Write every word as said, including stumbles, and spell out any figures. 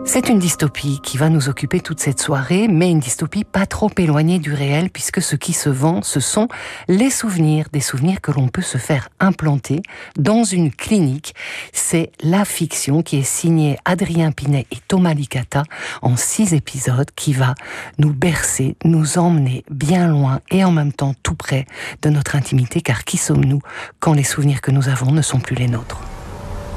C'est une dystopie qui va nous occuper toute cette soirée, mais une dystopie pas trop éloignée du réel, puisque ce qui se vend, ce sont les souvenirs, des souvenirs que l'on peut se faire implanter dans une clinique. C'est la fiction qui est signée Adrien Pinet et Thomas Licata en six épisodes, qui va nous bercer, nous emmener bien loin et en même temps tout près de notre intimité, car qui sommes-nous quand les souvenirs que nous avons ne sont plus les nôtres ?